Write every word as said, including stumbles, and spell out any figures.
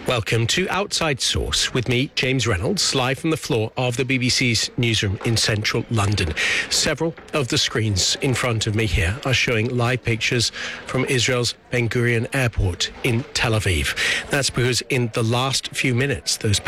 Welcome to Outside Source with me, James Reynolds, live from the floor of the B B C's newsroom in central London. Several of the screens in front of me here are showing live pictures from Israel's Ben Gurion Airport in Tel Aviv. That's because in the last few minutes, those